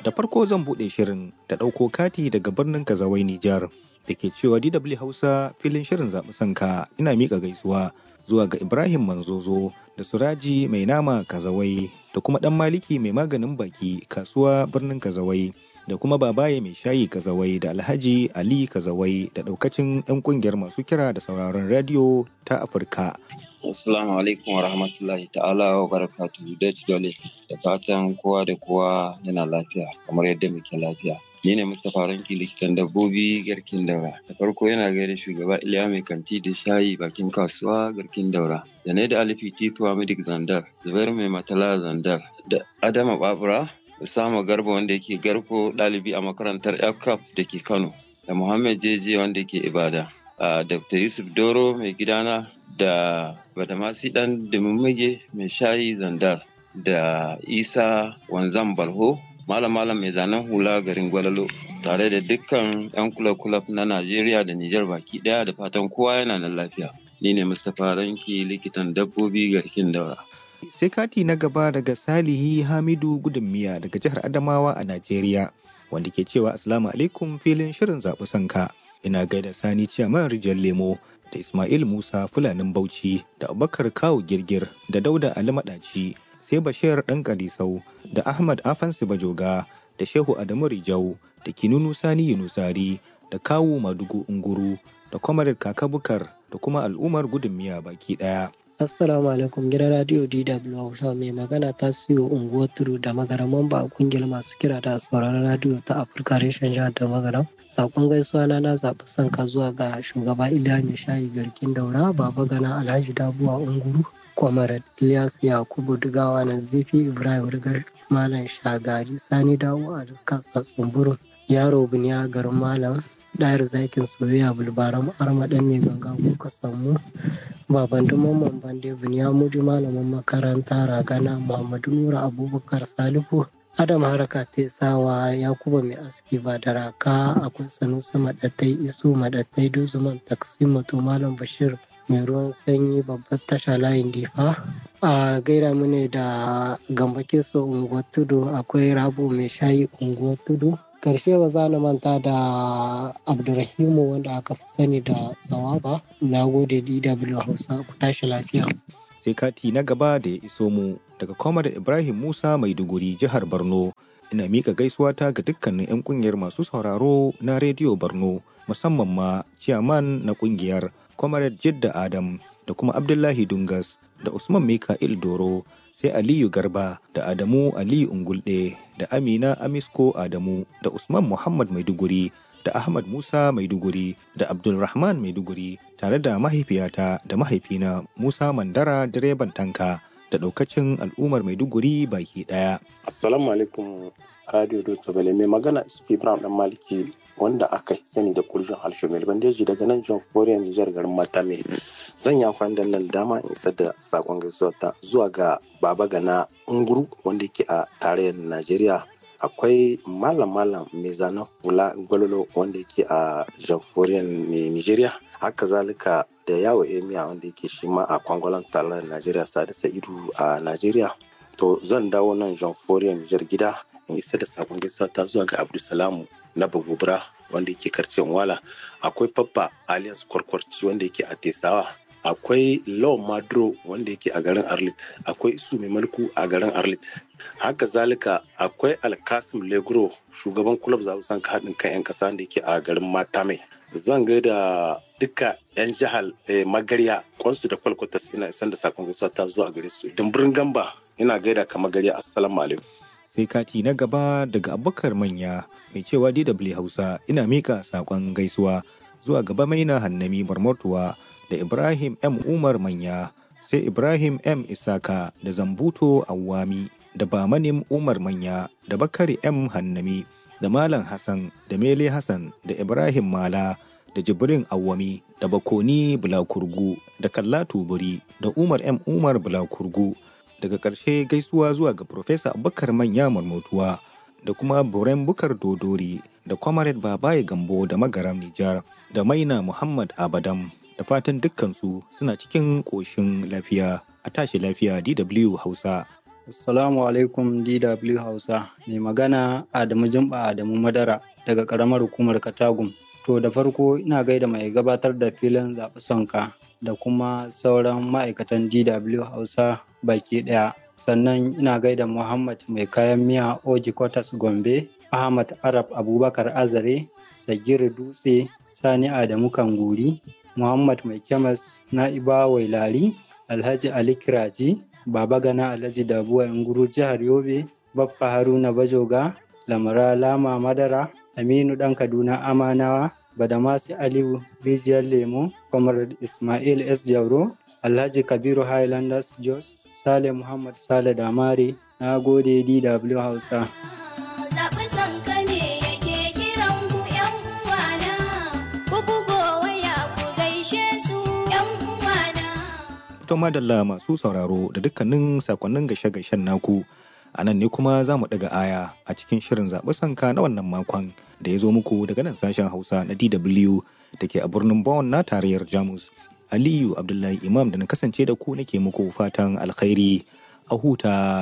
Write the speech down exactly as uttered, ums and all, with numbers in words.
Da farko zan buɗe shirin da ɗauko kati daga birnin Kazawai Nijar da ke cewa D W Hausa filin shirin zaɓi sanka ina miƙa gaisuwa zuwa ga Ibrahim Manzozo da Suraji mai nama Kazawai da kuma ɗan Maliki mai maganin baki kasuwa birnin Kazawai da kuma Babaye mai shayi Kazawai da Alhaji Ali Kazawai da ɗaukacin 'yan ƙungiyar masu kira da sauraron radiyo ta Afirka. Assalamu alaikum wa rahmatullahi ta'ala wa barakatuhu da dole da fatan kowa da kowa yana lafiya kamar yadda muke lafiya. Ni ne Mustapha Ranki likitan dabbobi garkin daura. Da farko yana gaida shugaba Iliya mai kanti da shayi bakin kasuwa garkin daura. Da ne da Alifi Tituwa Midik Zandar, Zubair mai matala Zandar, da Adama Babura, Usama Garba wanda yake garko ɗalibi a makarantar F C A F da ke Kano, da Muhammad Jeje wanda ke Ibada. Uh, Doctor Yusuf Doro mai gidana da Badamasi dan Dimimige mai shayi Zandar da Isa Wanzam Balho malam-malam mai zanen hula garin Gwalalo tare da dukkan 'yan kulab-kulab na Najeriya da Nijar baki daya da fatan kowa yana nan lafiya. Ni ne Mustapha Ranki likitan dabbobi garkin daura. Sai kati na gaba daga Salihi Hamidu Gudunmiya daga jihar Adamawa a Najeriya wanda ke cewa Assalamu alaikum filin shirin zaɓi sanka. Ina gaida Sani Ciyaman Rijiyar Lemo da Ismail Musa Fulanin Bauchi da Abubakar Kawu Girgir da Dauda Ali Maɗaci sai Bashir Ɗan Kadisau da Ahmad Afansu Bajoga da Shehu Adamu Rijau da Kinunu Sani Yunusari da Kawu Madugu Unguru da Kwamarar Kaka Bukar da kuma al'ummar Gudunmiya baki ɗaya. Assalamu alaikum gidan radio D W Hausa mai magana ta siyo unguwar Tudu da magaraman ba a kungiyar masu kira da sauraron radio ta Afirka reshen jihar da magaram. Sakon gaisuwa na na zaɓi sanka zuwa ga shugaba Iliya mai shayi garkin daura, Baba Gana Alhaji Dabuwa Unguru, Kwamarat Ilyas Yakubu Dugawa na Zifi Ibrahim Rigar Malam Shagari Sani Dawo a Riska Tsatsun Yaro Buniya garin Malam Ɗayar Zakin Soyayya Bulbaram Armaɗan mai ganga kuka samu Baban Mamman Bande Buniya Mudi malamin makaranta Ragana Muhammadu Nura Abubakar Salihu Adam Haraka Tesawa Yakuba mai aski ba da raka akwai Sanusi Maɗattai Isu Maɗattai Duzuman Taksimato Malam Bashir mai ruwan sanyi babbar tasha layin difa a gaira mu ne da Gamba Keso unguwar Tudu akwai Rabu mai shayi unguwar Tudu. Karshe ba za na manta da Abdurrahimu wanda aka fi sani da Sawaba. Na gode D W Hausa ku tashi lafiya. Sai kati na gaba da ya iso mu daga Kwamar Ibrahim Musa Maiduguri jihar Borno. Ina mika gaisuwa ta ga dukkanin 'yan kungiyar masu sauraro na rediyo Borno musamman ma ciyaman na kungiyar Kwamar Jidda Adam da kuma Abdullahi Dungas da Usman Mika'il Doro sai Aliyu Garba da Adamu Aliyu Ungulde da Amina Amisko Adamu da Usman Muhammad Maiduguri da Ahmad Musa Maiduguri da Abdulrahman Maiduguri tare da mahaifiyata da mahaifina Musa Mandara direban tanka da ɗaukacin al'ummar Maiduguri baki ɗaya. Assalamu alaikum Radio Dutse Bale mai magana Isfi Ibrahim Dan Maliki wanda aka sani da kurjin harshe mai bandeji daga nan John Forian Nijar garin Matame. Zan yi amfani da nan dama in isar da sakon gaisuwa ta zuwa ga Baba Gana Unguru wanda yake a tarayyar Najeriya. Akwai Malam Malam mai zanen fula Gwalolo wanda yake a John Forian Nigeria. Haka zalika da Yawo Emiya wanda yake shi ma a Kwangwalan tarayyar Najeriya Sadi Sa'idu a Najeriya. To zan dawo nan John Forian Nijar gida in isar da sakon gaisuwa ta zuwa ga Abdulsalamu na Bagobra wanda yake karciyar wala. Akwai Papa Alliance Kwarkwarci wanda yake a Tesawa. Akwai Law Madro wanda yake a garin Arlit. Akwai Isu Mai Malku a garin Arlit. Haka zalika akwai Alkasim Legro shugaban kulab zaɓen haɗin kan 'yan ƙasa da yake a garin Matame. Zan gaida duka 'yan jihar Magarya kwansu da kwalkwatas ina isan da sakon gaisuwa ta zuwa gare su. Dumburin Gamba ina gaida ka Magarya assalamu alaikum. Sai kati na gaba daga Abubakar Manya mai cewa D W Hausa ina mika sakon gaisuwa zuwa gaba maina Hannami Marmatuwa da Ibrahim M Umar Manya sai Ibrahim M Isaka da Zambuto Awami da Bamanim Umar Manya da Bakari M Hannami da Malam Hassan da Mele Hassan da Ibrahim Mala da Jibrin Awami da Bakoni Bulakurgu da Kallatu Buri da Umar M Umar Bulakurgu. Daga ƙarshe gaisuwa zuwa ga Profesa Abubakar Manya Marmotuwa da kuma Buren Bukar Dodori da Kwamaret Babaye Gambo da Magaram Nijar da Maina Muhammad Abadam da fatan dukkansu suna cikin ƙoshin lafiya. A tashi lafiya D W Hausa. Assalamu alaikum D W Hausa. Mai magana Adamu Jumba Adamu Madara daga ƙaramar hukumar Katagum. To da farko ina gaida mai gabatar da filin zaɓi sonka da kuma sauran ma'aikatan D W Hausa baki ɗaya. Sannan ina gaida Muhammad mai kayan miya Oji Kwatas Gombe, Ahmad Arab Abubakar Azare, Sagir Dutse, Sani Adamu Kanguri, Muhammad mai kemis Na'iba Wailari, Alhaji Ali Kiraji, Baba Gana Alhaji Dabuwa Nguru jihar Yobe, Baffa Haruna Bajoga, Lamara Lama Madara, Aminu Ɗan Kaduna Amanawa, Badamasi Aliyu Rijiyar Lemo, Comrade Ismail S. Jauro, Alhaji Kabiru Highlanders Jos, Sale Muhammad Sale Damare, na gode D W Hausa. To madalla masu sauraro da dukkanin sakonnin gashe-gashen naku a nan ne kuma za mu ɗaga aya a cikin shirin zaɓi sanka na wannan makon da ya zo muku daga nan sashen Hausa na D W da ke a birnin Bonn na tarayyar Jamus. Aliyu Abdullahi Imam da na kasance da ku nake muku fatan alkhairi a huta.